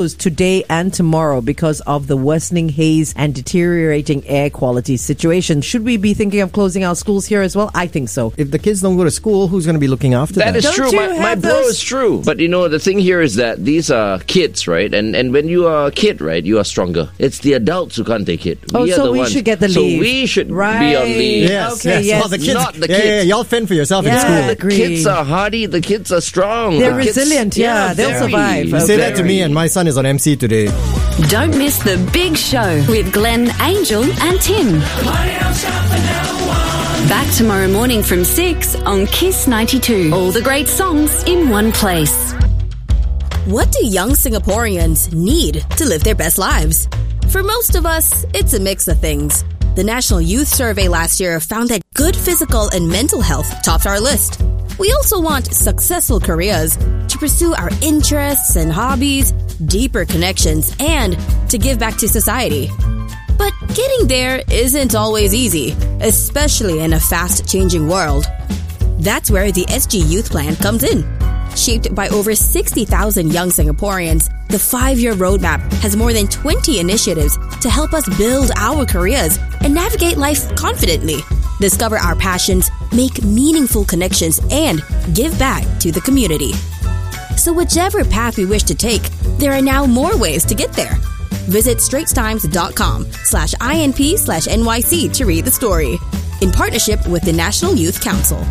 today and tomorrow because of the worsening haze and deteriorating air quality situation. Should we be thinking of closing our schools here as well? I think so. If the kids don't go to school, who's going to be looking after them? That is true. My bro is true. But the thing here is that these are kids, right? And when you are a kid, right, you are stronger. It's the adults who can't take it. We should get the leave. So we should be on leave. Yes, yes. Well, the kids, not the kids. Yeah, y'all fend for yourself in school. The kids are hardy. The kids are strong. They're resilient. They'll survive. You say that to me, and my son is on MC today. Don't miss The Big Show with Glenn, Angel and Tim. Back tomorrow morning from 6 on Kiss 92. All the great songs in one place. What do young Singaporeans need to live their best lives? For most of us, it's a mix of things. The National Youth Survey last year found that good physical and mental health topped our list. We also want successful careers, to pursue our interests and hobbies, deeper connections, and to give back to society. But getting there isn't always easy, especially in a fast-changing world. That's where the SG Youth Plan comes in. Shaped by over 60,000 young Singaporeans, the 5-year roadmap has more than 20 initiatives to help us build our careers and navigate life confidently, discover our passions, make meaningful connections, and give back to the community. So whichever path we wish to take, there are now more ways to get there. Visit straitstimes.com/INP/NYC to read the story. In partnership with the National Youth Council.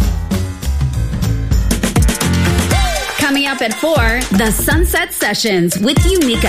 Coming up at 4, the Sunset Sessions with Unica.